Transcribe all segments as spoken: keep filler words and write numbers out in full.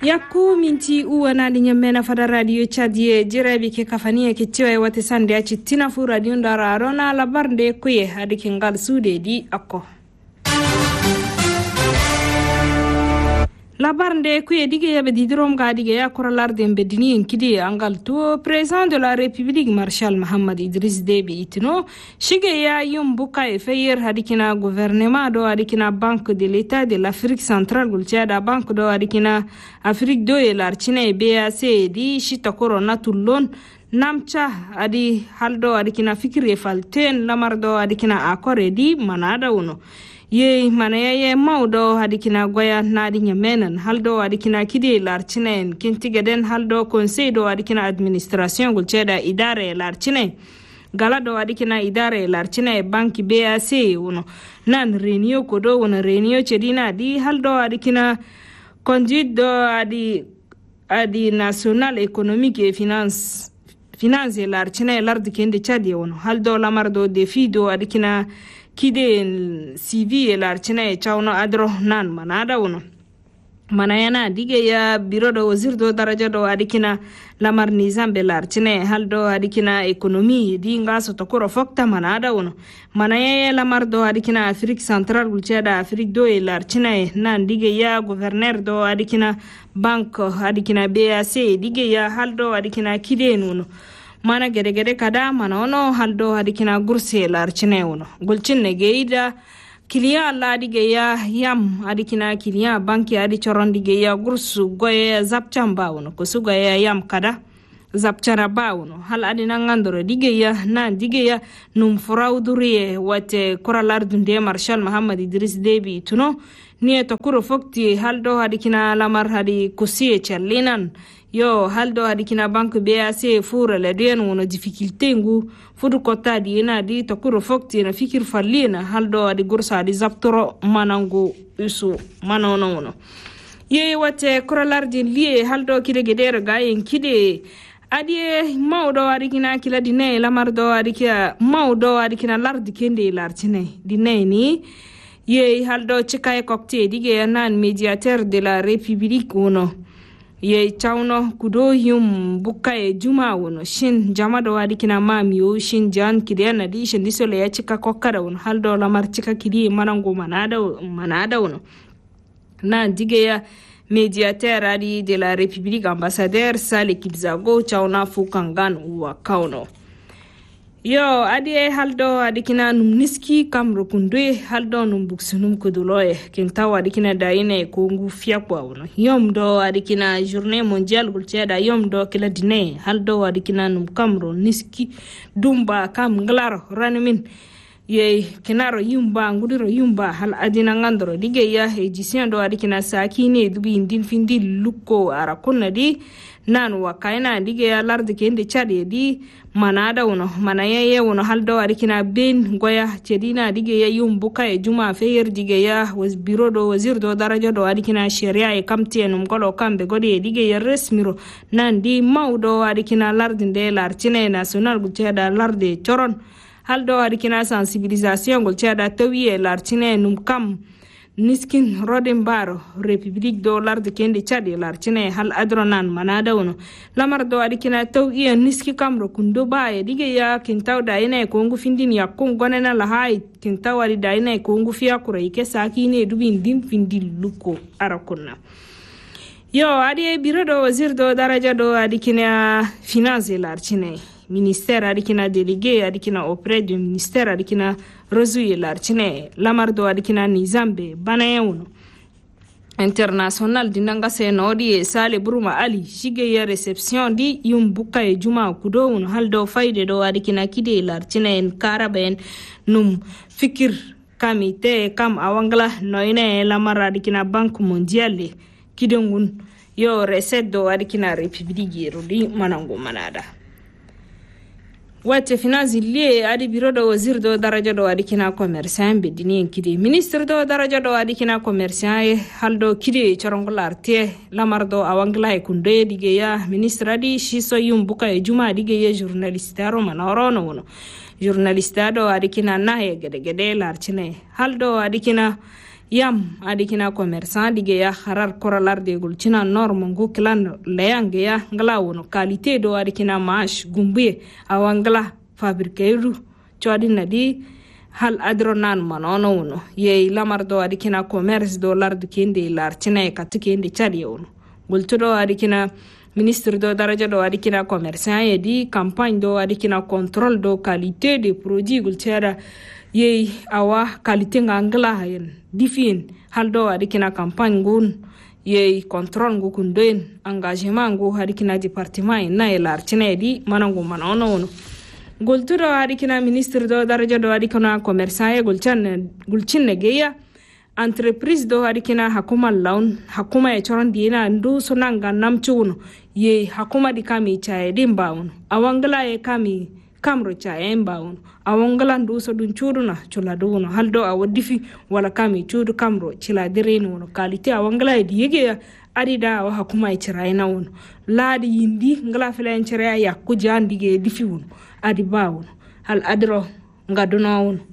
yakku minti uwana di nyamena fada radio chadie jirabi ke kafania ke tiwa wate sande a citina fu radio ndara rona la barnde kuye hadi kingal sude di akko la barnde kuye dige yabe didrom ga dige ya koralar de bedini enkidi angal to président de la république marshal Mohamed Idriss Déby itno shige ya yum buka e feyer hadikina gouvernement do hadikina banque de l'état de l'Afrique centrale gulchada banque do hadikina Afrique do e larchina e B A C di shita corona tullon namcha adi haldo hadikina fikire falten lamardo hadikina akore di manada uno ye manaya ye mawdo hadikina goya nadi nyamenan haldo hadikina kidi larchinen kintigeden haldo conseil do hadikina administration gulcheda idare larchinen galado hadikina idare larchinen banki B A C uno nan renio kodo uno renio chedina di haldo hadikina conduite do adi adi national économique et finance finance larchinen lardikende chadi uno haldo lamardo defi do hadikina kide C V e larchina e chawno adro nan manada uno manayana dige ya biro do wazir do daraja do adikina lamar nizambe larchina haldo adikina ekonomi di ngaso tokoro fokta manada uno manaya lamar do adikina Afrique centrale gulchada Afrique do e larchina e nan dige ya gouverneur do adikina banque adikina B A C dige ya haldo adikina kide nuno mana gede gede kada mana ono haldo hadikina gurse larchine uno gulchinne geida kiliya alla dige ya yam hadikina kiliya banki adi chorondi ge ya gursu goye zapchamba uno kusuga ya yam kada zapchara ba uno hal adina ngandoro dige ya na dige ya num frauduriye wate koralar dunde marshal Mohamed Idriss Déby tuno nie to kuro fokti haldo hadikina lamar hadi kusiye challinan yo haldo hadikina banque B A C fura la den wono difficulté ngu fudu kota di na di to kuro fokti na fikir fallina haldo adi gursa di zaptoro manangu usu manono wono ye wate koralar din liye haldo kide gedere gayen kide adi mawdo adikina kila dine lamardo adikia mawdo adikina lardi kende lartine dine ni ye haldo chikaye kokte dige nan médiateur de la république wono ye chawno kudo yum bukaye juma wono shin jamado wadikina mami o shin jan kidena di shin disole ya chika kokkara wono haldo lamar chika kidi manango manada manada wono na dige ya médiateur adi de la république ambassadeur Sale Kibzago chawna fukangan wa kauno yo adi haldo adikina num niski kamro kundwe haldo num buksunum kuduloye kintawa adikina daine ko ngu fiakwa wono yom do adikina journée mondiale gulcheda yom do kila dine haldo adikina num kamro niski dumba kam nglaro ranimin ye kinaro yumba ngudiro yumba hal adina ngandoro dige ya ejisian do adikina sakine dubi indin findi lukko ara kunna di nan wakaina dige ya lardi kende chade di manada wono manaye wono haldo adikina ben goya chedina dige ya yumbuka e juma feyer dige ya was biro do wazir do daraja do adikina sharia e kamti enum golo kambe godi dige ya resmiro nan di mawdo adikina lardi de lartine national gulcheda lardi choron haldo adikina sensibilisation gulcheda tawiye lartine num kam niskin rodembaro république do larde kende chadi lartine hal adronan manada wono lamar do adikina taw iya niski kamro kundo baye dige ya kintaw da ina ko ngu findin ya ko gonena la hay kintaw ari da ina ko ngu fiya kuro ike sakine dubin din findil luko arakuna yo adi biro do wazir do daraja do adikina finance lartine ministère adikina délégué adikina auprès du ministère adikina rezuye lartine lamardo adikina nizambe banayewuno international dinanga senodi e Sale Buruma Ali shige ya reception di yum buka e juma kudo wono haldo fayde do adikina kide lartine en karaben num fikir kamite kam awangla noine lamara adikina banque mondiale kidengun yo recette do adikina république rodi manango manada wate finance liye adi biro do wazir do daraja do adikina commerçant be dini kidi ministre do daraja do adikina commerçant e haldo kidi chorongolar te lamardo awangla e kunde dige ya ministre adi shiso yum buka e juma dige ye journaliste aro manoro no wono journaliste do adikina na e gede gede larchine haldo adikina yam adikina commerçant dige ya harar koralar de gulcina norme ngu klan leyange ya ngala wono qualité do adikina mash gumbuye awangla fabrikeru chodi nadi hal adronan manono wono ye lamar do adikina commerce do lardu kende larcina e katukende chali wono gultudo adikina ministre do daraja do adikina commerçant ye di campagne do adikina contrôle do qualité des produits gultera ye awa qualité ngangla hayen difin haldo adikina campagne gun ye contrôle ngu kundoen engagement ngu adikina département na elar chinedi manangu manono wono golturo adikina ministre do daraja do adikina commerçant ye gulchan gulchinne geya entreprise do adikina hakuma laun hakuma e choron dina ndu sonanga namchuno ye hakuma dikami chae dimbaun awangla e kami kamro chae mbaun awangla ndu so dun chuduna chula duno haldo awdifi wala kami chudu kamro chila direno no qualité awangla e diege adida wa hakuma e chiraina wono laadi yindi ngala felen chira yakku jandige difi wono adi bawon hal adro ngaduno wono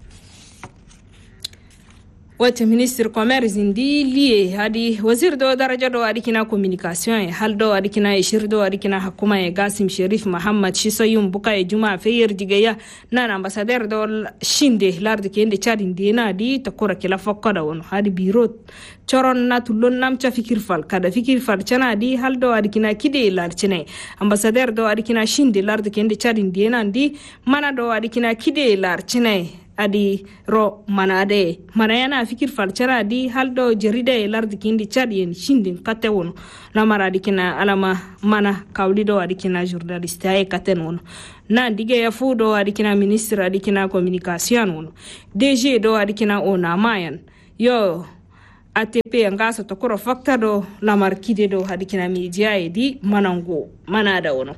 wate ministre commerce ndi lié hadi wazir do daraja do adikina communication e haldo adikina e shirdo adikina hakuma e Gasim Sherif Muhammad Shisayum buka e juma feyer digeya nan ambassadeur do shinde lardi kende Chad ndina di takora kila fokkoda wono hadi biro choron natulon nam cha fikir fal kada fikir fal chana di haldo adikina kide lar chene ambassadeur do adikina shinde lardi kende Chad ndina di mana do adikina kide lar chene adi ro manade manayana fikir falchara di haldo jeride lardi kindi Chad yen shindin kate wono lamara adikina alama mana kawlido adikina journaliste ay katen wono na dige ya fudo adikina ministre adikina communication wono D G do adikina ona mayan yo A T P ngasa to koro fakta do lamar kide do adikina media e di manango manada wono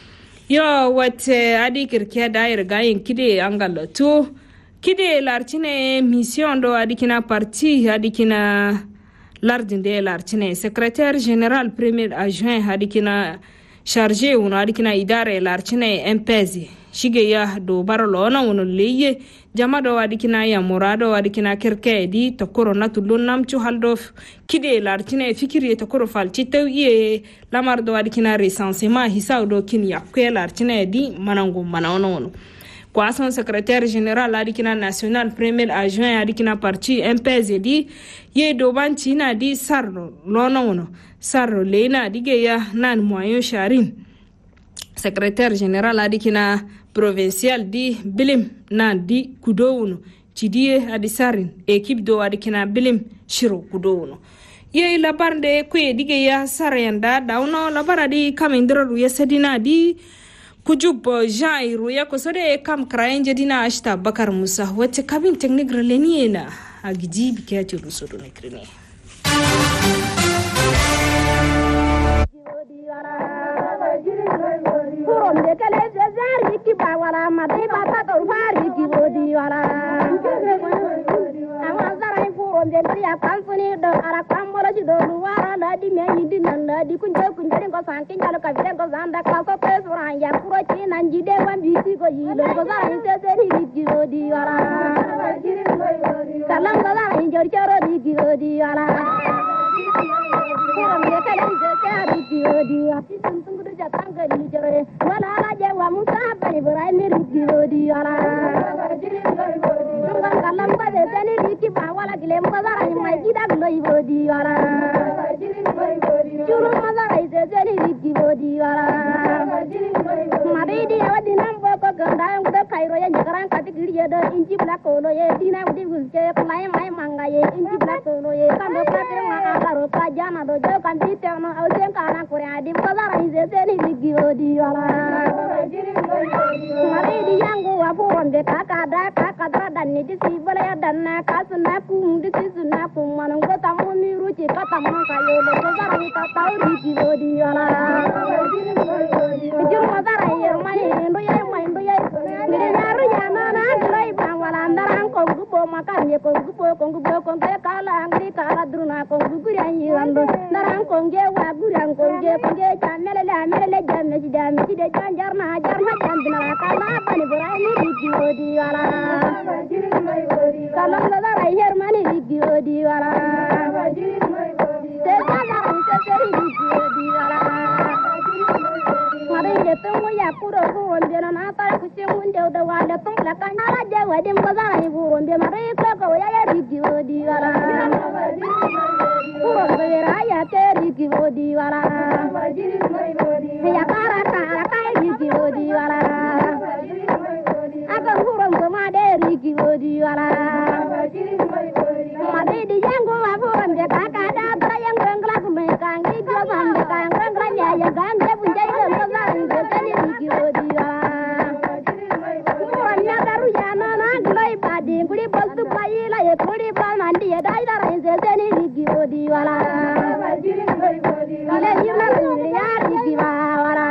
yo wate adikir ke dair gayin kide angalo to kide lartine mission do adikina parti adikina lardinde lartine secrétaire général premier adjoint adikina chargé uno adikina idare lartine M P Z shige ya do barolo na uno leye jama do adikina ya murado adikina kerke di tokoro natulun namchu haldo kide lartine fikiri tokoro falci tawiye lamar do adikina recensement hisaw do kin yakwe lartine di manango manono wono kwa son secrétaire général adikina national premier adjoint adikina parti M P Z di ye do banchi na di sarro lono wono sarro leina dige ya nan moyen sharin secrétaire général adikina provincial di bilim nan di kudo wono chidie adisarin équipe do adikina bilim shiro kudo wono ye labarde kuye dige ya sarayanda dawno labaradi kamindro ya sedina di kujub Jean Iruya ko sode kam krayen jedina ashta Bakar Musa wate kabin technique releniena agiji bikati rusodo nekrine Puron de kale zari ki bawala mate bata to fari ki bodi wala Awan zarai puron de ya kansuni do ara kambola ji do wara la di me yidi nan la di kunje kunje ko sankin jalo ka vide ko zanda ka ko pesuran ya kuro chi nan ji de wan bi ti ko yilo ko zarai se se ri ki bodi wala Kalam da zarai jor choro di ki bodi wala Puron de kale zari ki bodi wala Tangga di jere, wala la jawa musa bani berai miri kiri ala. Tunggal kalam pada seni di wala gilem kazara ni mai kita gloi bodi ala. Curu kazara ise seni di bodi ala. Mari di awal di nampo ko ganda yang udah kairo ya jakaran kati kiri ada inci belak kono ye tina udah gulce kelai mai mangga ye inci belak kono ye kando kati mangga karo kajana do jo kanti tiano ausen kana korea di kazara ise seni di bodi ala. Mari di yangu wapuron de kakada kakadra dan ni di si boleh dan kasuna kum di si suna kum manung ko tamu ni ruci katamu kayo le kazara ni tahu di bodi ala. Jum kazara ye mai ndo ye mai ndo ye ngire nyaru ya na na gloi bang wala ndarang ko gupo mak kanye kongu po kongu po kongu kala angri kala druna kongu gurian yando narang konge wa gurian konge konge chamele la mele jamme si jamme si de janjar na jarma jambina kala pani borai ni rigi odi wala kala la rai hermani rigi odi wala se kala se se rigi odi wala mare de tungu ya kuro kuro ndena na ta kuchengu ndio da wala tung la kana la je wadim ko zara ni kuro ndena mare ko ko ya ya rigi odi wala kuro bera ya te rigi odi wala ya kara kara kai rigi odi wala aga kuro ngo ma de rigi odi wala mare di yango ma kuro nde ka ka da tra yang ngla ku me kang ni jo sam de kang ngla nya ya gang de bunja ile ko zara ni de ni rigi odi wala nya daru ya na na glai ba de guri bol tu pai la ye guri ba mandi ya dai dara ni de ni rigi odi wala ile ni na ni ya rigi wala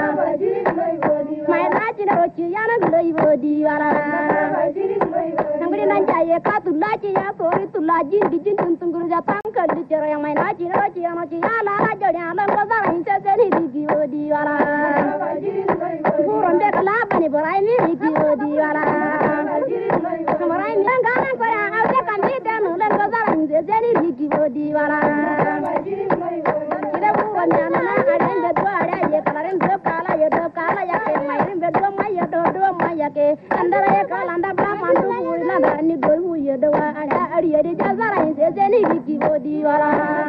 mai na ji na ro chi ya na glai odi wala ngri na jaye ka tu la ji ya ko ri tu la ji di jin tun tun guru ja tang ka di chero yang mai na ji ro chi ya no chi ya la la jo ya la ko zara ni de ni rigi odi wala buron de kala bani borai ni rigi odi wala borai ni nga na ko ya au de kan di de no len ko zara ni de ni rigi odi wala ire buron ya na na ga de do ara ye kala ren do kala ye do kala ya ke mai ren be do mai ye do do mai ya ke andara ye kala anda ba man du bu na da ni do hu ye do wa ara ari ye de zara ni de ni rigi odi wala